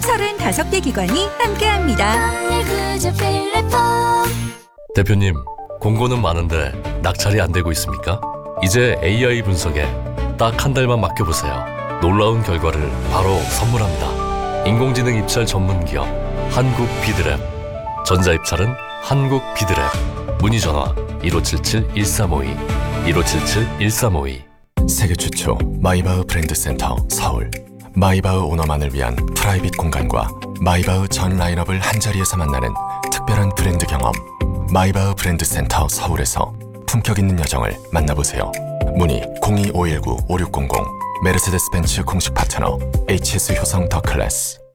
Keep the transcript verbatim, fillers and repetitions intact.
서른다섯 개 기관이 함께합니다. 대표님, 공고는 많은데 낙찰이 안 되고 있습니까? 이제 에이아이 분석에 딱 한 달만 맡겨보세요. 놀라운 결과를 바로 선물합니다. 인공지능 입찰 전문 기업 한국 비드랩. 전자입찰은 한국 비드랩. 문의 전화 일오칠칠 일삼오이 일오칠칠 일삼오이. 세계 최초 마이바흐 브랜드 센터 서울. 마이바흐 오너만을 위한 프라이빗 공간과 마이바흐 전 라인업을 한자리에서 만나는 특별한 브랜드 경험. 마이바흐 브랜드 센터 서울에서 품격 있는 여정을 만나보세요. 문의 공이 오일구 오육공공. 메르세데스 벤츠 공식 파트너 에이치에스 효성 더 클래스.